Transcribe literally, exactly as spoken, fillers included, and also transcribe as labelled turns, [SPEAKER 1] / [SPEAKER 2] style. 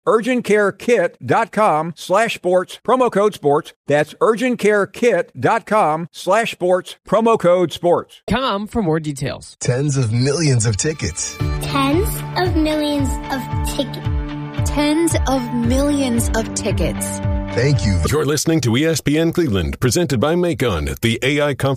[SPEAKER 1] urgentcarekit.com slash sports, promo code sports. That's urgentcarekit.com slash sports, promo code sports.
[SPEAKER 2] Com for more details.
[SPEAKER 3] Tens of millions of tickets.
[SPEAKER 4] Tens of millions of tickets.
[SPEAKER 5] Tens of millions of tickets.
[SPEAKER 3] Thank you.
[SPEAKER 6] You're listening to E S P N Cleveland, presented by Macon, the A I conference.